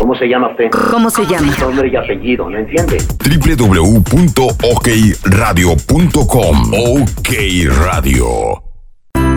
¿Cómo se llama usted? ¿Cómo se llama? Nombre y apellido, ¿no entiende? www.okradio.com. OK Radio.